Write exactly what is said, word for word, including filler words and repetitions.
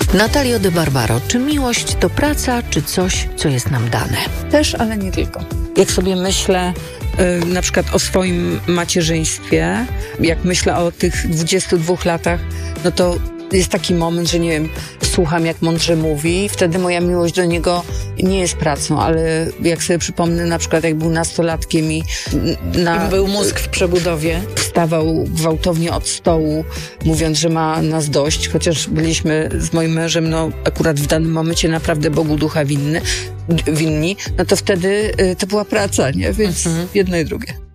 Natalio de Barbaro, czy miłość to praca, czy coś, co jest nam dane? Też, ale nie tylko. Jak sobie myślę y, na przykład o swoim macierzyństwie, jak myślę o tych dwudziestu dwóch latach, no to jest taki moment, że nie wiem, słucham jak mądrze mówi i wtedy moja miłość do niego nie jest pracą, ale jak sobie przypomnę na przykład jak był nastolatkiem i na, I był mózg w przebudowie. wstawał gwałtownie od stołu, mówiąc, że ma nas dość, chociaż byliśmy z moim mężem, no akurat w danym momencie naprawdę Bogu ducha winny, winni, no to wtedy y, to była praca, nie? Więc Mhm. jedno i drugie.